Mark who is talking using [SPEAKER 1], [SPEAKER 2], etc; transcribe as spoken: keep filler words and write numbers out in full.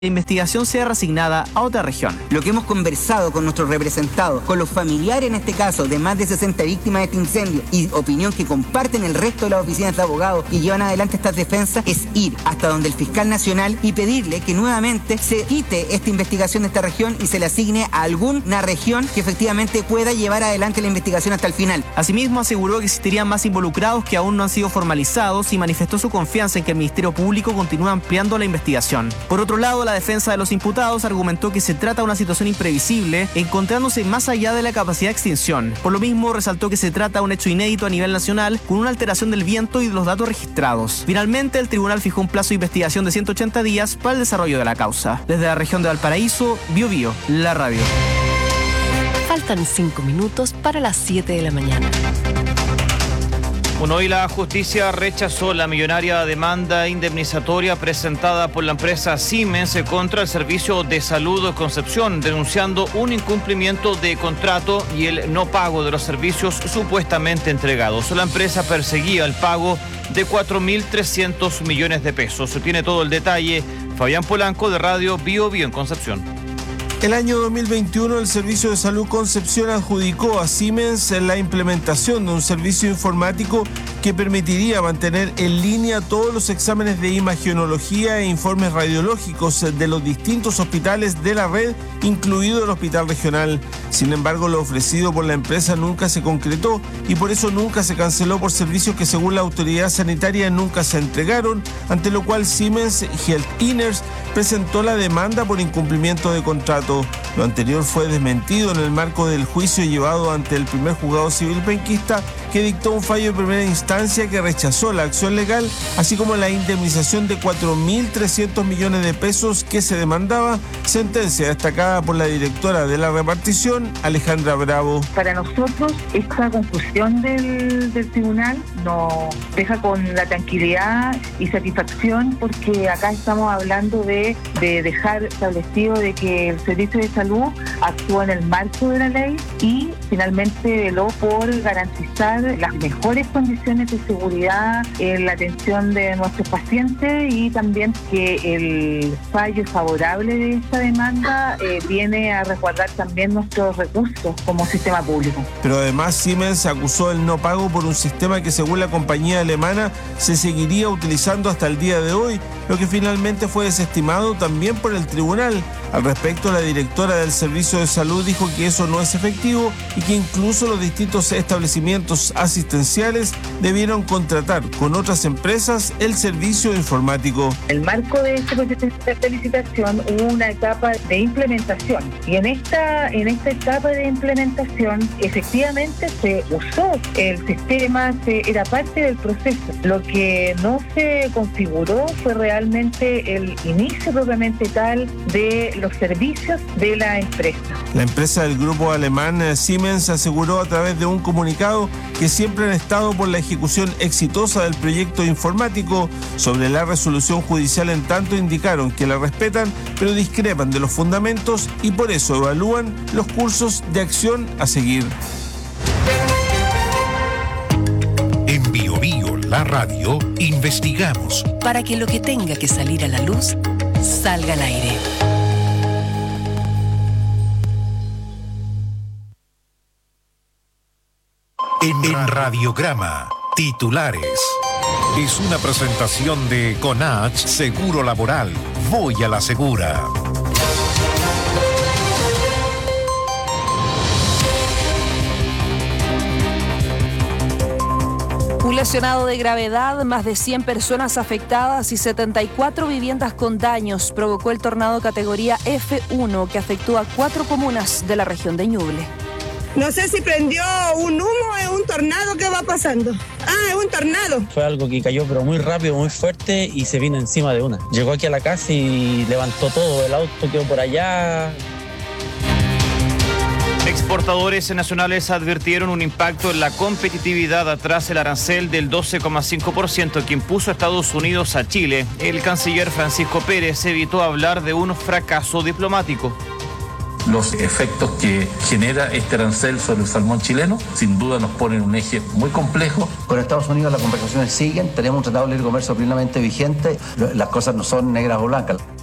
[SPEAKER 1] la investigación sea reasignada a otra región.
[SPEAKER 2] Lo que hemos conversado con nuestros representados, con los familiares en este caso de más de sesenta víctimas de este incendio y opinión que comparten el resto de las oficinas de abogados que llevan adelante estas defensas, es ir hasta donde el fiscal nacional y pedirle que nuevamente se quite esta investigación de esta región y se le asigne a alguna región que efectivamente pueda llevar adelante la investigación hasta el final.
[SPEAKER 1] Asimismo, aseguró que existirían más involucrados que aún no han sido formalizados y manifestó su confianza en que el Ministerio Público continúa ampliando la investigación. Por otro lado, la defensa de los imputados argumentó que se trata de una situación imprevisible, encontrándose más allá de la capacidad de extinción. Por lo mismo, resaltó que se trata de un hecho inédito a nivel nacional, con una alteración del viento y de los datos registrados. Finalmente, el tribunal fijó un plazo de investigación de ciento ochenta días para el desarrollo de la causa. Desde la región de Valparaíso, Bio Bio, la radio.
[SPEAKER 3] Faltan cinco minutos para las siete de la mañana.
[SPEAKER 4] Bueno, hoy la justicia rechazó la millonaria demanda indemnizatoria presentada por la empresa Siemens contra el Servicio de Salud de Concepción, denunciando un incumplimiento de contrato y el no pago de los servicios supuestamente entregados. La empresa perseguía el pago de cuatro mil trescientos millones de pesos. Tiene todo el detalle Fabián Polanco de Radio Bio Bio en Concepción.
[SPEAKER 5] El año dos mil veintiuno, el Servicio de Salud Concepción adjudicó a Siemens la implementación de un servicio informático que permitiría mantener en línea todos los exámenes de imagenología e informes radiológicos de los distintos hospitales de la red, incluido el Hospital Regional. Sin embargo, lo ofrecido por la empresa nunca se concretó y por eso nunca se canceló por servicios que según la autoridad sanitaria nunca se entregaron, ante lo cual Siemens Healthineers presentó la demanda por incumplimiento de contrato. Lo anterior fue desmentido en el marco del juicio llevado ante el primer juzgado civil penquista, que dictó un fallo de primera instancia que rechazó la acción legal, así como la indemnización de cuatro mil trescientos millones de pesos que se demandaba, sentencia destacada por la directora de la repartición, Alejandra Bravo.
[SPEAKER 6] Para nosotros, esta conclusión del, del tribunal nos deja con la tranquilidad y satisfacción, porque acá estamos hablando de, de dejar establecido de que el Servicio de Salud actúa en el marco de la ley y finalmente veló por garantizar las mejores condiciones de seguridad en la atención de nuestros pacientes, y también que el fallo favorable de esta demanda eh, viene a resguardar también nuestros recursos como sistema público.
[SPEAKER 5] Pero además Siemens acusó el no pago por un sistema que según la compañía alemana se seguiría utilizando hasta el día de hoy, lo que finalmente fue desestimado también por el tribunal. Al respecto, la directora del Servicio de Salud dijo que eso no es efectivo y que incluso los distintos establecimientos asistenciales debieron contratar con otras empresas el servicio informático.
[SPEAKER 6] En el marco de este proceso de licitación hubo una etapa de implementación, y en esta, en esta etapa de implementación efectivamente se usó el sistema, se, era parte del proceso. Lo que no se configuró fue realmente el inicio propiamente tal de los servicios de la empresa.
[SPEAKER 5] La empresa del grupo alemán Siemens aseguró a través de un comunicado que siempre han estado por la ejecución exitosa del proyecto informático. Sobre la resolución judicial, en tanto, indicaron que la respetan, pero discrepan de los fundamentos y por eso evalúan los cursos de acción a seguir.
[SPEAKER 7] En Bio Bio, la radio, investigamos
[SPEAKER 3] para que lo que tenga que salir a la luz salga al aire.
[SPEAKER 7] En Radiograma, titulares. Es una presentación de Conach Seguro Laboral. Voy a la segura.
[SPEAKER 8] Un lesionado de gravedad, más de cien personas afectadas y setenta y cuatro viviendas con daños provocó el tornado categoría F uno que afectó a cuatro comunas de la región de Ñuble.
[SPEAKER 9] No sé si prendió un humo o es un tornado que va pasando. Ah, es un tornado.
[SPEAKER 10] Fue algo que cayó pero muy rápido, muy fuerte y se vino encima de una. Llegó aquí a la casa y levantó todo, el auto quedó por allá.
[SPEAKER 4] Exportadores nacionales advirtieron un impacto en la competitividad tras el arancel del doce coma cinco por ciento que impuso Estados Unidos a Chile. El canciller Francisco Pérez evitó hablar de un fracaso diplomático.
[SPEAKER 11] Los efectos que genera este arancel sobre el salmón chileno sin duda nos ponen un eje muy complejo.
[SPEAKER 12] Con Estados Unidos las conversaciones siguen, tenemos un tratado de libre comercio plenamente vigente, las cosas no son negras o blancas.